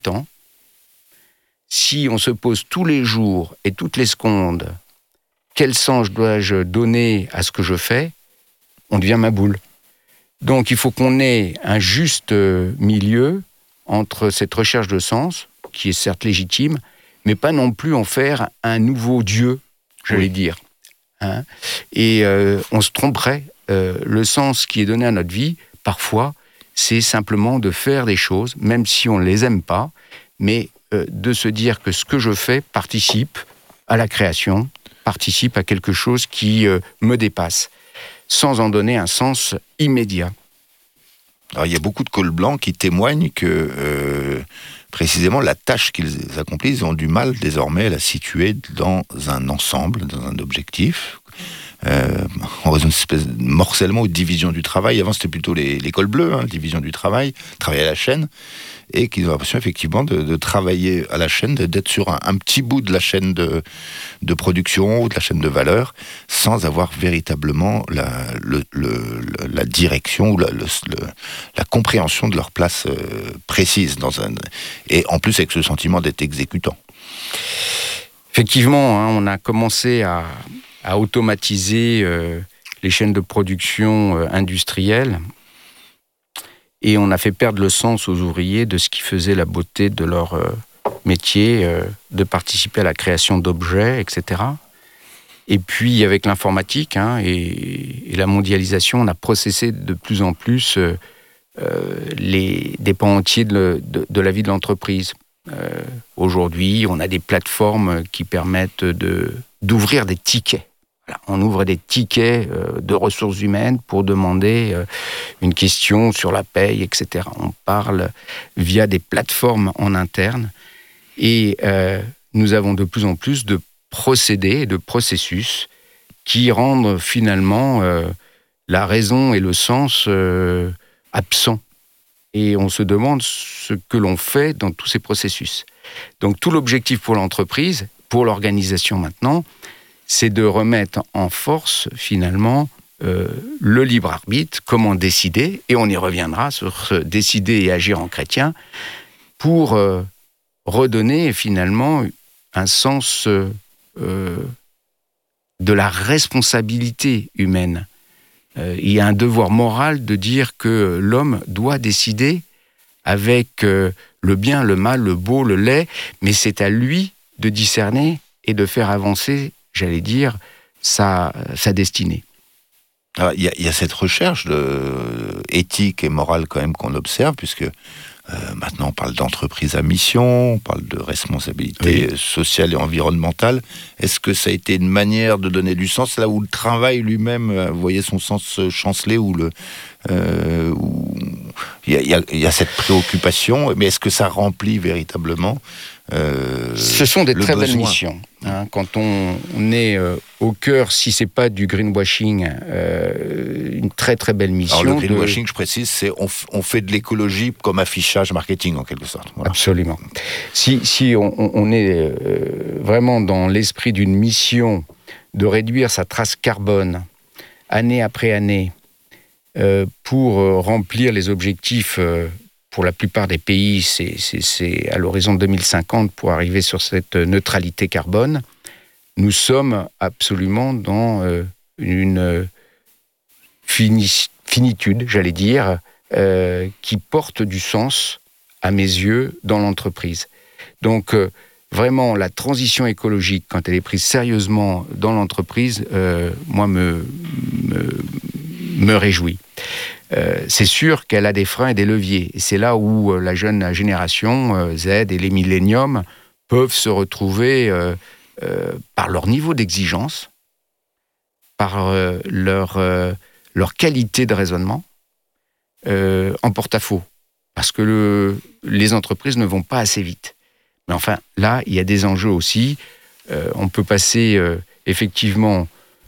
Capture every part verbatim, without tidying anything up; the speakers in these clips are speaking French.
temps, si on se pose tous les jours et toutes les secondes, quel sens dois-je donner à ce que je fais, on devient ma boule. Donc il faut qu'on ait un juste milieu entre cette recherche de sens, qui est certes légitime, mais pas non plus en faire un nouveau Dieu, j'allais oui. dire. Hein et euh, on se tromperait. Euh, le sens qui est donné à notre vie, parfois, c'est simplement de faire des choses, même si on ne les aime pas, mais euh, de se dire que ce que je fais participe à la création, participe à quelque chose qui euh, me dépasse, sans en donner un sens immédiat. Alors, il y a beaucoup de cols blancs qui témoignent que, euh, précisément, la tâche qu'ils accomplissent, ils ont du mal désormais à la situer dans un ensemble, dans un objectif, euh, en raison d'une espèce de morcellement ou de division du travail. Avant, c'était plutôt les, les cols bleus, hein, division du travail, travailler à la chaîne, et qu'ils ont l'impression, effectivement, de, de travailler à la chaîne, d'être sur un, un petit bout de la chaîne de, de production ou de la chaîne de valeur, sans avoir véritablement la, le, le, la direction ou la, le, le, la compréhension de leur place euh, précise. Dans un, et en plus, avec ce sentiment d'être exécutant. Effectivement, hein, on a commencé à, à automatiser euh, les chaînes de production euh, industrielles. Et on a fait perdre le sens aux ouvriers de ce qui faisait la beauté de leur euh, métier, euh, de participer à la création d'objets, et cetera. Et puis, avec l'informatique hein, et, et la mondialisation, on a processé de plus en plus euh, euh, les, des pans entiers de, de, de la vie de l'entreprise. Euh, aujourd'hui, on a des plateformes qui permettent de, d'ouvrir des tickets. On ouvre des tickets de ressources humaines pour demander une question sur la paye, et cetera. On parle via des plateformes en interne et euh, nous avons de plus en plus de procédés et de processus qui rendent finalement euh, la raison et le sens euh, absents. Et on se demande ce que l'on fait dans tous ces processus. Donc tout l'objectif pour l'entreprise, pour l'organisation maintenant, c'est de remettre en force, finalement, euh, le libre arbitre, comment décider, et on y reviendra sur ce décider et agir en chrétien, pour euh, redonner, finalement, un sens euh, de la responsabilité humaine. Euh, il y a un devoir moral de dire que l'homme doit décider avec euh, le bien, le mal, le beau, le laid, mais c'est à lui de discerner et de faire avancer, j'allais dire, sa, sa destinée. Alors, il y a, il y a cette recherche de, éthique et morale quand même qu'on observe, puisque euh, maintenant on parle d'entreprise à mission, on parle de responsabilité oui. sociale et environnementale. Est-ce que ça a été une manière de donner du sens, là où le travail lui-même, vous voyez son sens chancelé, où le... Euh, où il y a, il y a, il y a cette préoccupation, mais est-ce que ça remplit véritablement Euh, Ce sont des très besoin. belles missions. Hein, quand on, on est euh, au cœur, si c'est pas du greenwashing, euh, une très très belle mission. Alors le greenwashing, de... je précise, c'est on, f- on fait de l'écologie comme affichage marketing en quelque sorte. Voilà. Absolument. Si, si on, on est euh, vraiment dans l'esprit d'une mission de réduire sa trace carbone année après année euh, pour euh, remplir les objectifs. Euh, Pour la plupart des pays, c'est, c'est, c'est à l'horizon deux mille cinquante pour arriver sur cette neutralité carbone. Nous sommes absolument dans euh, une fini- finitude, j'allais dire, euh, qui porte du sens, à mes yeux, dans l'entreprise. Donc, euh, vraiment, la transition écologique, quand elle est prise sérieusement dans l'entreprise, euh, moi, me, me, me réjouit. Euh, c'est sûr qu'elle a des freins et des leviers. Et c'est là où euh, la jeune génération, euh, Z et les milléniums, peuvent se retrouver euh, euh, par leur niveau d'exigence, par euh, leur, euh, leur qualité de raisonnement, euh, en porte-à-faux. Parce que le, les entreprises ne vont pas assez vite. Mais enfin, là, il y a des enjeux aussi. Euh, on peut passer euh, effectivement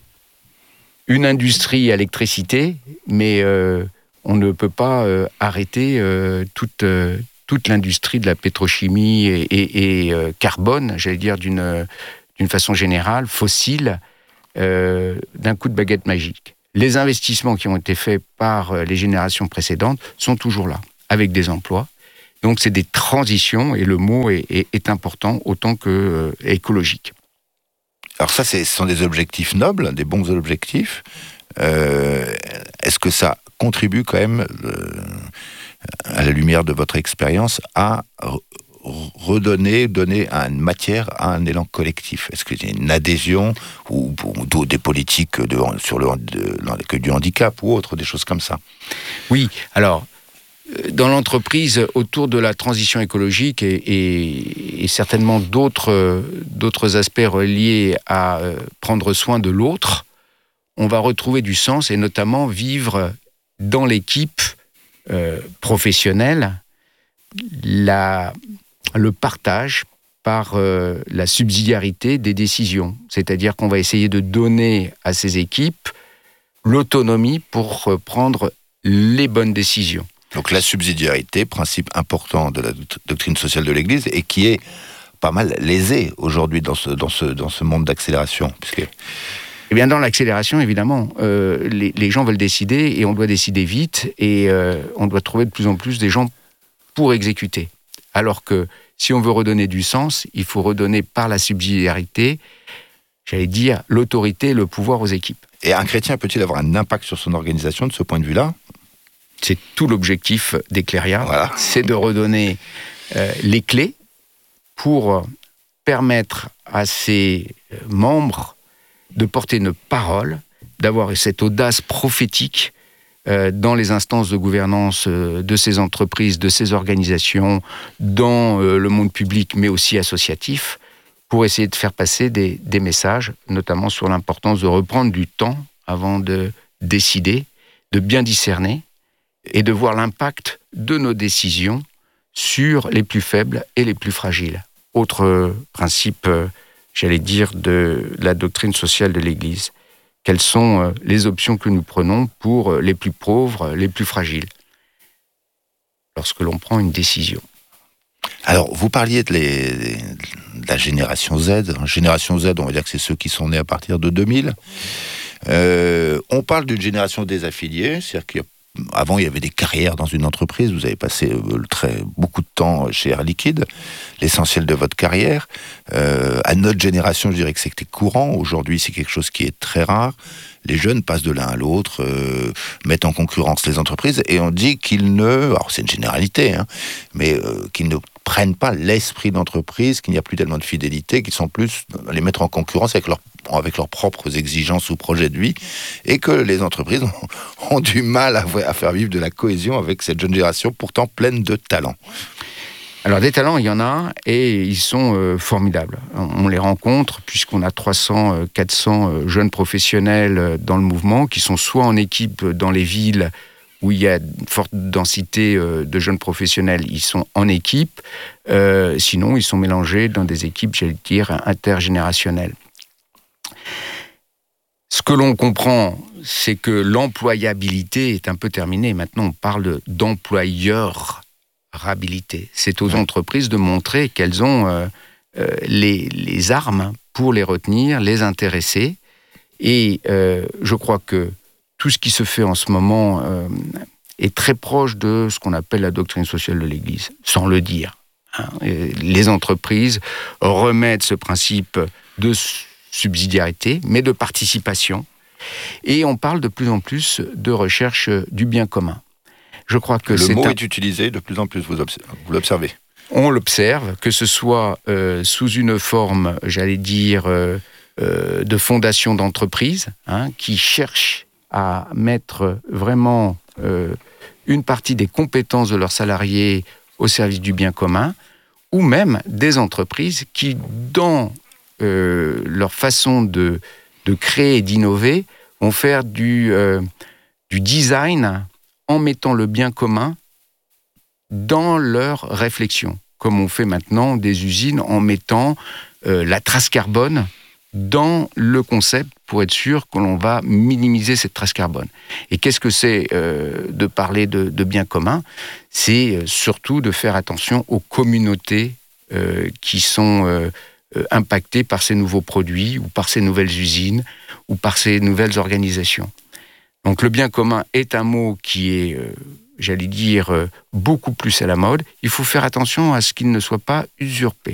une industrie à l'électricité, mais euh, on ne peut pas euh, arrêter euh, toute, euh, toute l'industrie de la pétrochimie et, et, et euh, carbone, j'allais dire d'une, d'une façon générale, fossile, euh, d'un coup de baguette magique. Les investissements qui ont été faits par les générations précédentes sont toujours là, avec des emplois, Donc c'est des transitions, et le mot est, est, est important autant que euh, écologique. Alors ça, c'est, ce sont des objectifs nobles, des bons objectifs. Euh, est-ce que ça contribue quand même, euh, à la lumière de votre expérience, à re- redonner, donner une matière à un élan collectif? Est-ce qu'il y a une adhésion ou, ou des politiques de, sur le, de, que du handicap ou autre, des choses comme ça? Oui, alors, dans l'entreprise, autour de la transition écologique et, et, et certainement d'autres, d'autres aspects reliés à euh, prendre soin de l'autre, on va retrouver du sens et notamment vivre dans l'équipe euh, professionnelle la, le partage par euh, la subsidiarité des décisions. C'est-à-dire qu'on va essayer de donner à ces équipes l'autonomie pour euh, prendre les bonnes décisions. Donc la subsidiarité, principe important de la doctrine sociale de l'Église, et qui est pas mal lésé aujourd'hui dans ce, dans ce, dans ce monde d'accélération. Puisque... Eh bien, dans l'accélération, évidemment, euh, les, les gens veulent décider et on doit décider vite et euh, on doit trouver de plus en plus des gens pour exécuter. Alors que si on veut redonner du sens, il faut redonner par la subsidiarité, j'allais dire, l'autorité et le pouvoir aux équipes. Et un chrétien peut-il avoir un impact sur son organisation de ce point de vue-là ? C'est tout l'objectif d'Ecléria, voilà. C'est de redonner euh, les clés pour permettre à ses membres de porter une parole, d'avoir cette audace prophétique euh, dans les instances de gouvernance euh, de ces entreprises, de ces organisations, dans euh, le monde public, mais aussi associatif, pour essayer de faire passer des, des messages, notamment sur l'importance de reprendre du temps avant de décider, de bien discerner, et de voir l'impact de nos décisions sur les plus faibles et les plus fragiles. Autre principe, j'allais dire, de la doctrine sociale de l'Église. Quelles sont les options que nous prenons pour les plus pauvres, les plus fragiles, lorsque l'on prend une décision? Alors, vous parliez de, les, de la génération Z. Génération Z, on va dire que c'est ceux qui sont nés à partir de deux mille. Euh, on parle d'une génération désaffiliée, c'est-à-dire qu'il y a Avant, il y avait des carrières dans une entreprise. Vous avez passé euh, très, beaucoup de temps chez Air Liquide, l'essentiel de votre carrière. Euh, à notre génération, je dirais que c'était courant. Aujourd'hui, c'est quelque chose qui est très rare. Les jeunes passent de l'un à l'autre, euh, mettent en concurrence les entreprises, et on dit qu'ils ne... Alors, c'est une généralité, hein, mais euh, qu'ils ne prennent pas l'esprit d'entreprise, qu'il n'y a plus tellement de fidélité, qu'ils sont plus à les mettre en concurrence avec leurs avec leurs propres exigences ou projets de vie, et que les entreprises ont, ont du mal à, à faire vivre de la cohésion avec cette jeune génération, pourtant pleine de talents. Alors des talents, il y en a, et ils sont euh, formidables. On, on les rencontre, puisqu'on a trois cents, quatre cents jeunes professionnels dans le mouvement, qui sont soit en équipe dans les villes où il y a une forte densité euh, de jeunes professionnels, ils sont en équipe, euh, sinon ils sont mélangés dans des équipes, j'allais dire, intergénérationnelles. Ce que l'on comprend, c'est que l'employabilité est un peu terminée. Maintenant, on parle d'employeurabilité. C'est aux entreprises de montrer qu'elles ont euh, euh, les, les armes pour les retenir, les intéresser. Et euh, je crois que tout ce qui se fait en ce moment euh, est très proche de ce qu'on appelle la doctrine sociale de l'Église, sans le dire. Hein. Les entreprises remettent ce principe de subsidiarité, mais de participation. Et on parle de plus en plus de recherche du bien commun. Je crois que le c'est mot un... est utilisé de plus en plus, vous, obs... vous l'observez. On l'observe, que ce soit euh, sous une forme, j'allais dire, euh, euh, de fondation d'entreprise, hein, qui cherche à mettre vraiment euh, une partie des compétences de leurs salariés au service du bien commun, ou même des entreprises qui, dans Euh, leur façon de, de créer et d'innover, vont faire du, euh, du design en mettant le bien commun dans leur réflexion, comme on fait maintenant des usines en mettant euh, la trace carbone dans le concept pour être sûr que l'on va minimiser cette trace carbone. Et qu'est-ce que c'est euh, de parler de, de bien commun? C'est euh, surtout de faire attention aux communautés euh, qui sont... Euh, impactés par ces nouveaux produits ou par ces nouvelles usines ou par ces nouvelles organisations. Donc le bien commun est un mot qui est euh, j'allais dire, beaucoup plus à la mode, il faut faire attention à ce qu'il ne soit pas usurpé.